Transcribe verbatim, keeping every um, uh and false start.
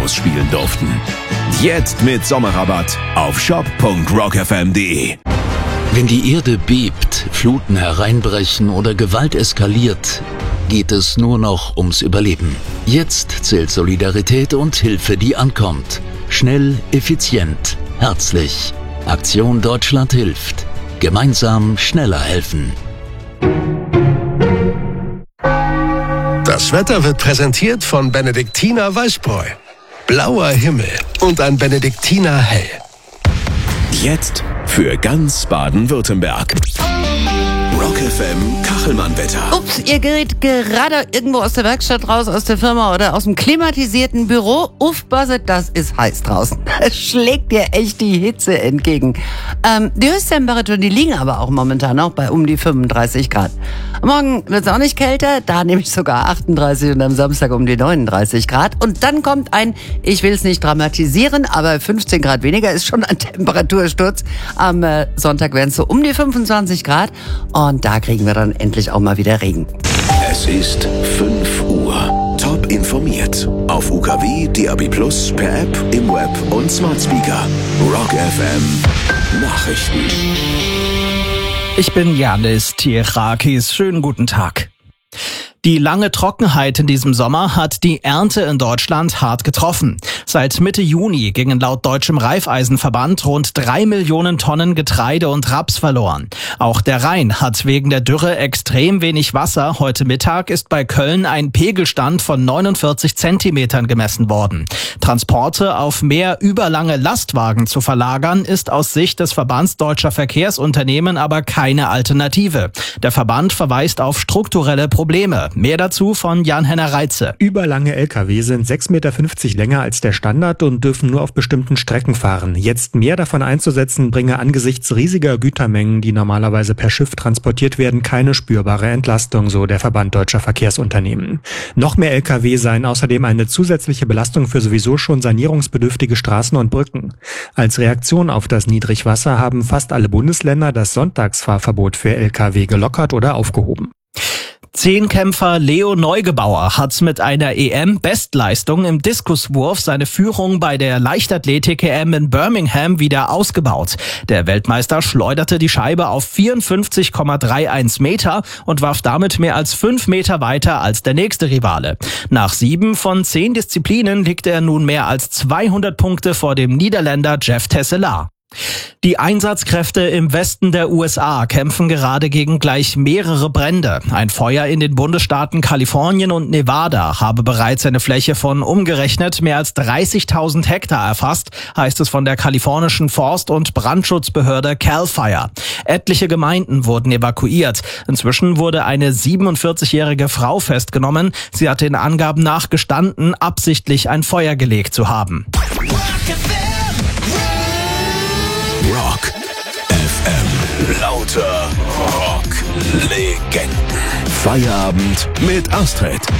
ausspielen durften. Jetzt mit Sommerrabatt auf shop punkt rock f m punkt d e. Wenn die Erde bebt, Fluten hereinbrechen oder Gewalt eskaliert, geht es nur noch ums Überleben. Jetzt zählt Solidarität und Hilfe, die ankommt. Schnell, effizient, herzlich. Aktion Deutschland hilft. Gemeinsam schneller helfen. Das Wetter wird präsentiert von Benediktiner Weißbräu. Blauer Himmel und ein Benediktiner Hell. Jetzt für ganz Baden-Württemberg. Rock F M Kachelmann-Wetter. Ups, ihr gerät gerade irgendwo aus der Werkstatt raus, aus der Firma oder aus dem klimatisierten Büro. Aufpassen, das ist heiß draußen. Es schlägt dir echt die Hitze entgegen. Ähm, die Höchsttemperaturen, die liegen aber auch momentan noch bei um die fünfunddreißig Grad. Morgen wird es auch nicht kälter, da nämlich sogar achtunddreißig und am Samstag um die neununddreißig Grad. Und dann kommt ein, ich will es nicht dramatisieren, aber fünfzehn Grad weniger ist schon ein Temperatursturz. Am äh, Sonntag werden es so um die fünfundzwanzig Grad. Und da kriegen wir dann endlich auch mal wieder Regen. Es ist fünf Uhr. Top informiert. Auf U K W, D A B Plus, per App, im Web und Smart Speaker. Rock F M Nachrichten. Ich bin Janis Tierakis. Schönen guten Tag. Die lange Trockenheit in diesem Sommer hat die Ernte in Deutschland hart getroffen. Seit Mitte Juni gingen laut Deutschem Reifeisenverband rund drei Millionen Tonnen Getreide und Raps verloren. Auch der Rhein hat wegen der Dürre extrem wenig Wasser. Heute Mittag ist bei Köln ein Pegelstand von neunundvierzig Zentimetern gemessen worden. Transporte auf mehr überlange Lastwagen zu verlagern, ist aus Sicht des Verbands Deutscher Verkehrsunternehmen aber keine Alternative. Der Verband verweist auf strukturelle Probleme. Mehr dazu von Jan-Henner Reitze. Überlange L K W sind sechs Meter fünfzig länger als der Standard und dürfen nur auf bestimmten Strecken fahren. Jetzt mehr davon einzusetzen, bringe angesichts riesiger Gütermengen, die normalerweise per Schiff transportiert werden, keine spürbare Entlastung, so der Verband Deutscher Verkehrsunternehmen. Noch mehr L K W seien außerdem eine zusätzliche Belastung für sowieso schon sanierungsbedürftige Straßen und Brücken. Als Reaktion auf das Niedrigwasser haben fast alle Bundesländer das Sonntagsfahrverbot für L K W gelockert oder aufgehoben. Zehnkämpfer Leo Neugebauer hat mit einer E M-Bestleistung im Diskuswurf seine Führung bei der Leichtathletik-E M in Birmingham wieder ausgebaut. Der Weltmeister schleuderte die Scheibe auf vierundfünfzig Komma einunddreißig Meter und warf damit mehr als fünf Meter weiter als der nächste Rivale. Nach sieben von zehn Disziplinen liegt er nun mehr als zweihundert Punkte vor dem Niederländer Jeff Tesselaar. Die Einsatzkräfte im Westen der U S A kämpfen gerade gegen gleich mehrere Brände. Ein Feuer in den Bundesstaaten Kalifornien und Nevada habe bereits eine Fläche von umgerechnet mehr als dreißigtausend Hektar erfasst, heißt es von der kalifornischen Forst- und Brandschutzbehörde Cal Fire. Etliche Gemeinden wurden evakuiert. Inzwischen wurde eine siebenundvierzigjährige Frau festgenommen. Sie hatte in Angaben nach gestanden, absichtlich ein Feuer gelegt zu haben. Rock F M. Lauter Rock-Legenden. Feierabend mit Astrid.